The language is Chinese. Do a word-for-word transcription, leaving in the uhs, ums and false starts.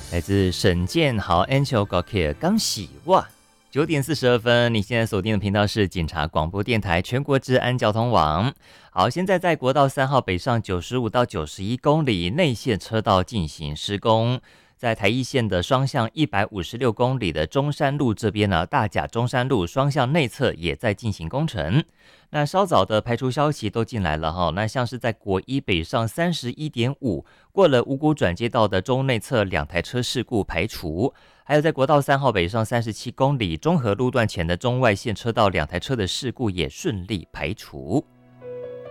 来自沈建豪 Angel g o k e 刚洗哇，九点四十二分，你现在锁定的频道是警察广播电台全国治安交通网。好，现在在国道三号北上九十五到九十一公里内线车道进行施工，在台一线的双向一百五十六公里的中山路这边呢，大甲中山路双向内侧也在进行工程。那稍早的排除消息都进来了哈，那像是在国一北上 三十一点五 过了五股转接道的中内侧两台车事故排除，还有在国道三号北上三十七公里中和路段前的中外线车道两台车的事故也顺利排除。